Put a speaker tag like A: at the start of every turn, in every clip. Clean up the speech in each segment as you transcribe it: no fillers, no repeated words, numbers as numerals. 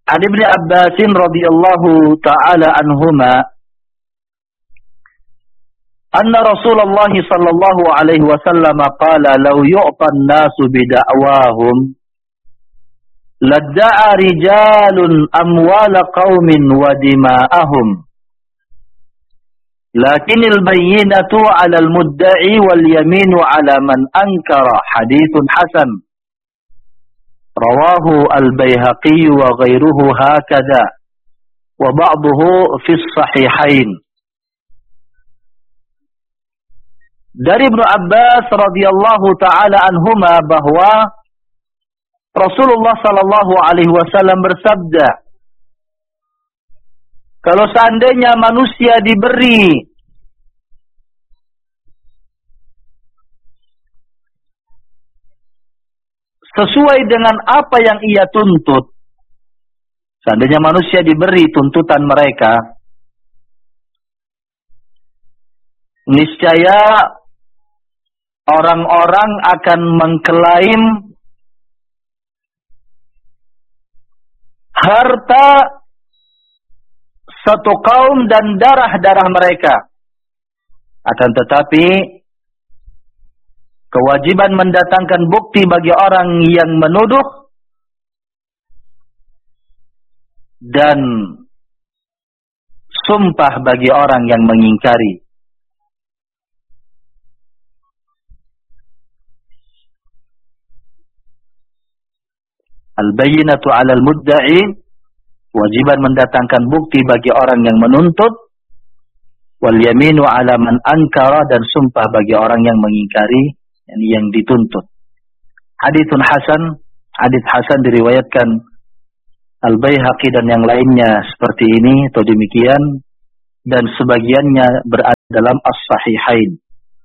A: An Ibnu Abbas radhiyallahu ta'ala anhuma anna Rasulullah sallallahu alaihi wasallam qala law yu'ta an-nasu bida'wahum ladda'a rijalun amwala qaumin wa dima'ahum lakinil bayyinatu 'ala al-mudda'i wal yaminu 'ala man ankara haditsun hasan rawahu al-Baihaqi wa ghairuhu hakadha wa ba'dahu fi as-sahihain. Dari Ibnu Abbas radhiyallahu taala anhuma bahwa Rasulullah sallallahu alaihi wasallam bersabda, kalau seandainya manusia diberi sesuai dengan apa yang ia tuntut, seandainya manusia diberi tuntutan mereka, niscaya orang-orang akan mengklaim harta satu kaum dan darah-darah mereka. Akan tetapi kewajiban mendatangkan bukti bagi orang yang menuduh dan sumpah bagi orang yang mengingkari. Al-bayyinatu 'alal mudda'i, kewajiban mendatangkan bukti bagi orang yang menuntut, wal yaminu 'ala man ankara, dan sumpah bagi orang yang mengingkari yang dituntut. Haditsun hasan, hadits hasan diriwayatkan Al-Baihaqi dan yang lainnya seperti ini atau demikian, dan sebagiannya berada dalam as-sahihain.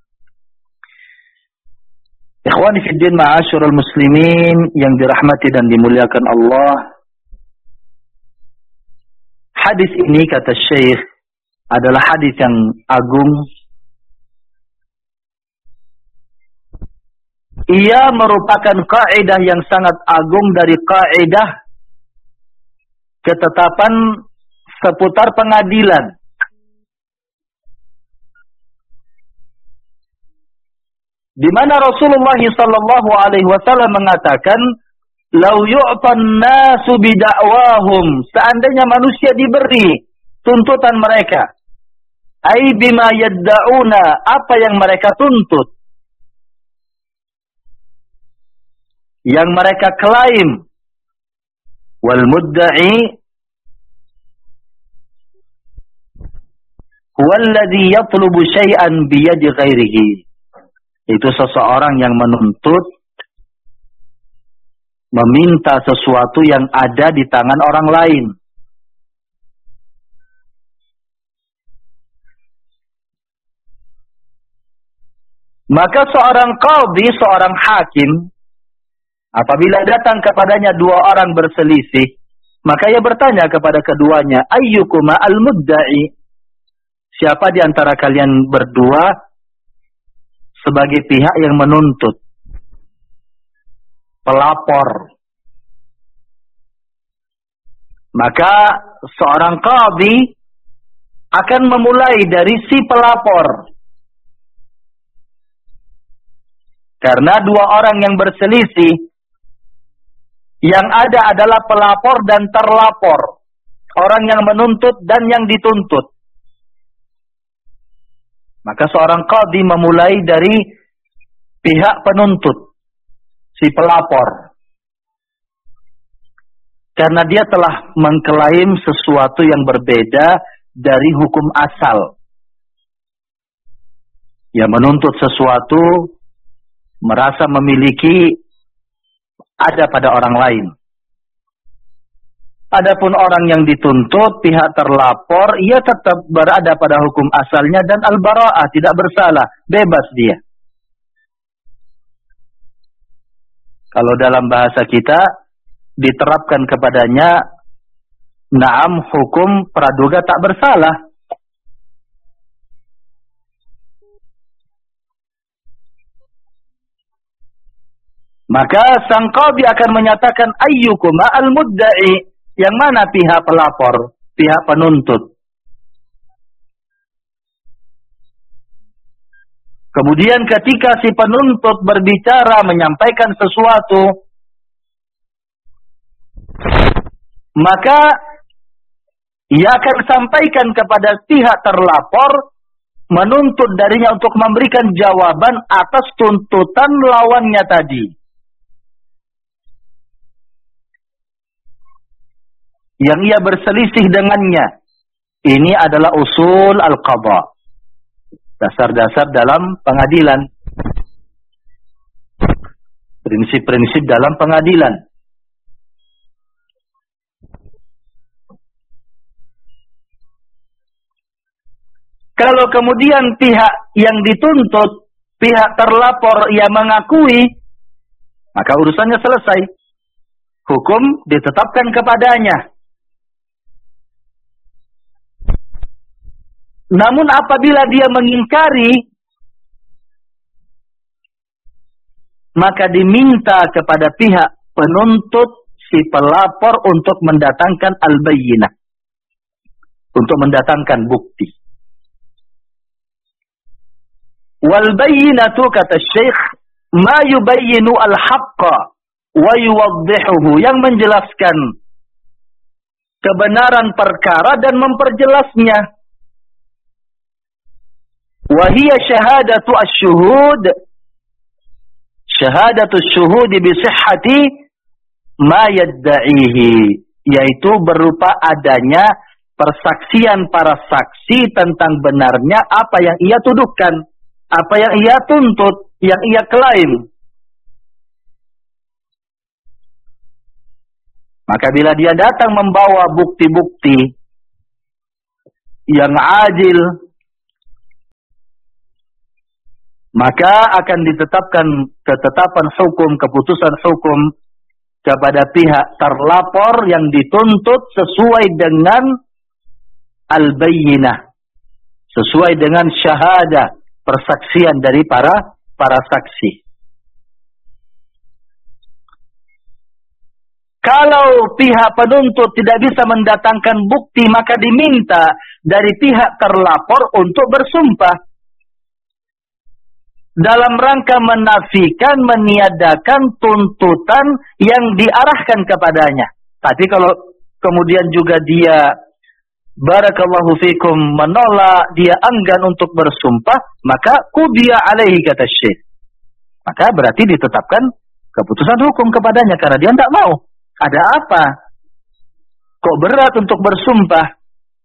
A: Ikhwani fid din, ma'asyiral muslimin yang dirahmati dan dimuliakan Allah. Hadis ini kata Syekh adalah hadis yang agung. Ia merupakan kaidah yang sangat agung dari kaidah ketetapan seputar pengadilan. Di mana Rasulullah sallallahu alaihi wasallam mengatakan, "Lau yu'tan nasu bida'wahum", seandainya manusia diberi tuntutan mereka, ai bima yadda'una, apa yang mereka tuntut, yang mereka klaim, wal mudda'i huwa alladhi yatlubu syai'an biyadi ghairihi, itu seseorang yang menuntut, meminta sesuatu yang ada di tangan orang lain. Maka seorang qadhi, seorang hakim, apabila datang kepadanya dua orang berselisih, maka ia bertanya kepada keduanya, ayyukuma al-mudda'i, siapa di antara kalian berdua sebagai pihak yang menuntut, pelapor. Maka seorang qadhi akan memulai dari si pelapor. Karena dua orang yang berselisih, yang ada adalah pelapor dan terlapor. Orang yang menuntut dan yang dituntut. Maka seorang qadhi memulai dari pihak penuntut, si pelapor. Karena dia telah mengklaim sesuatu yang berbeda dari hukum asal. Yang menuntut sesuatu, merasa memiliki, ada pada orang lain. Adapun orang yang dituntut, pihak terlapor, ia tetap berada pada hukum asalnya dan al-bara'ah, tidak bersalah, bebas dia. Kalau dalam bahasa kita diterapkan kepadanya na'am, hukum praduga tak bersalah. Maka sang qadhi akan menyatakan ayyukuma al-mudda'i, Yang mana pihak pelapor, pihak penuntut? Kemudian ketika si penuntut berbicara, menyampaikan sesuatu, maka ia akan sampaikan kepada pihak terlapor, menuntut darinya untuk memberikan jawaban atas tuntutan lawannya tadi. Yang ia berselisih dengannya. Ini adalah usul al-qadha. Dasar-dasar dalam pengadilan. Prinsip-prinsip dalam pengadilan. Kalau kemudian pihak yang dituntut, pihak terlapor, ia mengakui, maka urusannya selesai. Hukum ditetapkan kepadanya. Namun apabila dia mengingkari, maka diminta kepada pihak penuntut si pelapor untuk mendatangkan al-bayyinah. Untuk mendatangkan bukti. Wal-bayyinatu, kata Syekh, ma yubayyinu al-haqqa wa yuwaddihuhu, yang menjelaskan kebenaran perkara dan memperjelasnya. Wahiyya syahadatu asy-syuhud, syahadatu asy-syuhud bi sihhati ma yadda'ihi, yaitu berupa adanya persaksian para saksi tentang benarnya apa yang ia tuduhkan, apa yang ia tuntut, yang ia klaim. Maka bila dia datang membawa bukti-bukti yang adil, maka akan ditetapkan ketetapan hukum, keputusan hukum kepada pihak terlapor yang dituntut sesuai dengan al-bayyinah, sesuai dengan syahadah, persaksian dari para saksi. Kalau pihak penuntut tidak bisa mendatangkan bukti, maka diminta dari pihak terlapor untuk bersumpah dalam rangka menafikan, meniadakan tuntutan yang diarahkan kepadanya. Tapi kalau kemudian juga dia, barakallahu fikum, menolak, dia enggan untuk bersumpah, maka qudiya alaihi, kata Syekh. Maka berarti ditetapkan keputusan hukum kepadanya karena dia tidak mau. Ada apa? Kok berat untuk bersumpah?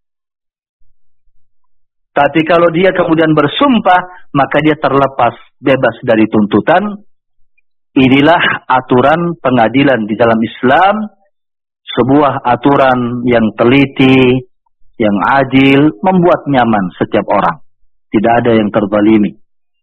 A: Tapi kalau dia kemudian bersumpah, maka dia terlepas, bebas dari tuntutan. Inilah aturan pengadilan di dalam Islam. Sebuah aturan yang teliti, yang adil, membuat nyaman setiap orang. Tidak ada yang terzalimi.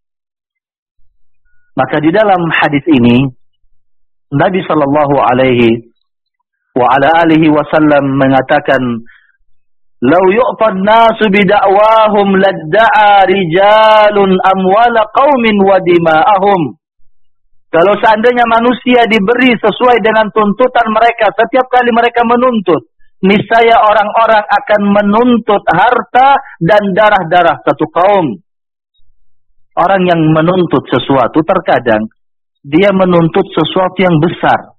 A: Maka di dalam hadis ini, Nabi sallallahu alaihi wa ala alihi wasallam mengatakan, "Lau yu'tan nasu bida'wahum ladda'a rijalun amwala qaumin wa dima'ahum." Kalau seandainya manusia diberi sesuai dengan tuntutan mereka setiap kali mereka menuntut, niscaya orang-orang akan menuntut harta dan darah-darah satu kaum. Orang yang menuntut sesuatu terkadang dia menuntut sesuatu yang besar.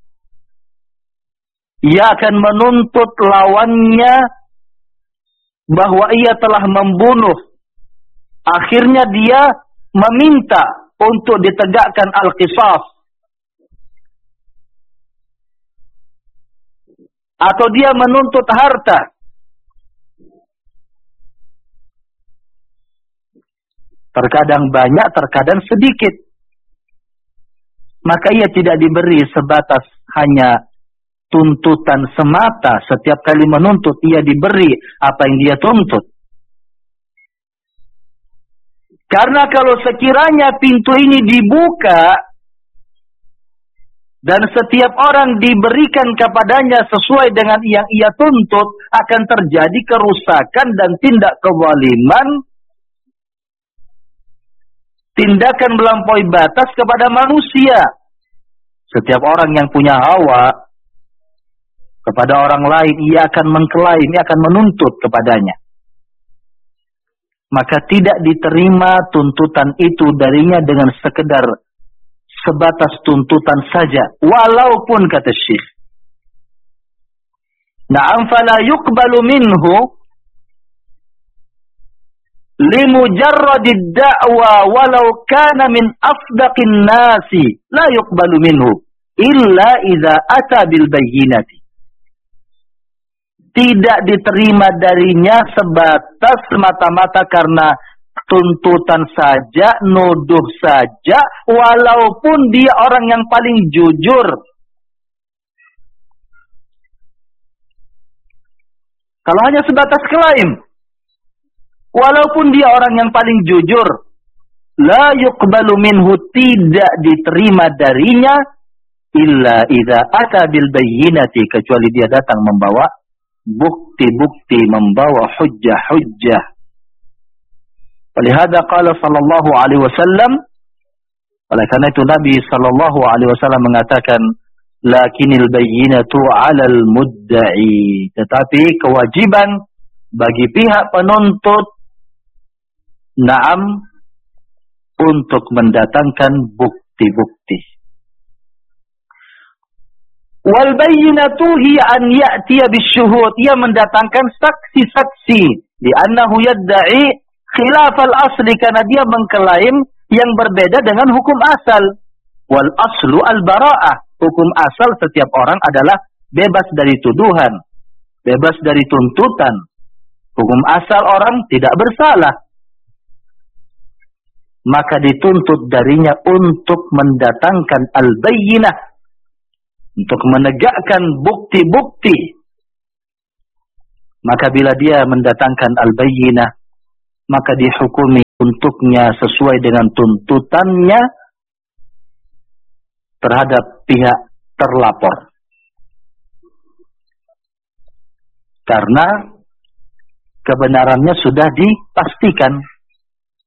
A: Ia akan menuntut lawannya bahwa ia telah membunuh. Akhirnya dia meminta untuk ditegakkan al-qisas. Atau dia menuntut harta. Terkadang banyak, terkadang sedikit. Maka ia tidak diberi sebatas hanya tuntutan semata. Setiap kali menuntut, ia diberi apa yang dia tuntut. Karena kalau sekiranya pintu ini dibuka, dan setiap orang diberikan kepadanya sesuai dengan yang ia tuntut, akan terjadi kerusakan dan tindak kezaliman, tindakan melampaui batas kepada manusia. Setiap orang yang punya hawa, kepada orang lain, ia akan mengklaim, ia akan menuntut kepadanya. Maka tidak diterima tuntutan itu darinya dengan sekedar sebatas tuntutan saja, walaupun kata Syekh, na'am fala yuqbalu minhu limujarradid da'wa walau kana min afdaqin nasi la yuqbalu minhu illa idza ata bil bayyinati. Tidak diterima darinya sebatas semata-mata karena tuntutan saja, nuduh saja, walaupun dia orang yang paling jujur. Kalau hanya sebatas klaim, walaupun dia orang yang paling jujur, la yuqbalu minhu, tidak diterima darinya, illa idza ata bil bayyinati, kecuali dia datang membawa bukti-bukti, membawa hujjah-hujjah. Walihada qala sallallahu alaihi wasallam, oleh karena itu Nabi sallallahu alaihi wasallam mengatakan, lakinil bayyinatu 'alal mudda'i, tetapi kewajiban bagi pihak penuntut, na'am, untuk mendatangkan bukti-bukti. Wal bayyinatu hiya an ya'tiya bisyuhud, ia mendatangkan saksi-saksi, di annahu yadda'i khilaf al-asli, karena dia mengklaim yang berbeda dengan hukum asal. Wal aslu al-bara'ah, hukum asal setiap orang adalah bebas dari tuduhan, bebas dari tuntutan. Hukum asal orang tidak bersalah. Maka dituntut darinya untuk mendatangkan al-bayyinah, untuk menegakkan bukti-bukti. Maka bila dia mendatangkan al-bayyinah, maka dihukumi untuknya sesuai dengan tuntutannya terhadap pihak terlapor. Karena kebenarannya sudah dipastikan.